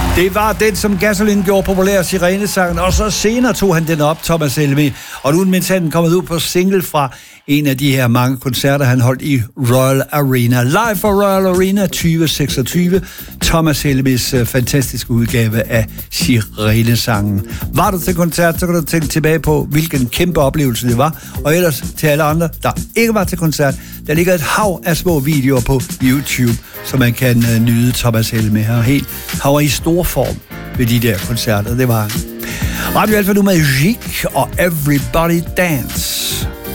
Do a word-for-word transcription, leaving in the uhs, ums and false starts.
Det var den, som Gasolin gjorde populær, Sirenesangen, og så senere tog han den op, Thomas Helmig. Og nu mens han kommet ud på single fra en af de her mange koncerter, han holdt i Royal Arena. Live for Royal Arena tyve seksogtyve. Thomas Helmigs uh, fantastiske udgave af Sirenesangen. Var du til koncert, så kan du tænke tilbage på, hvilken kæmpe oplevelse det var. Og ellers til alle andre, der ikke var til koncert, der ligger et hav af små videoer på YouTube, så man kan uh, nyde Thomas Helmig her helt. Han var i stor form ved de der koncerter, det var han. Radio Alfa nu med Magique og Everybody Dance.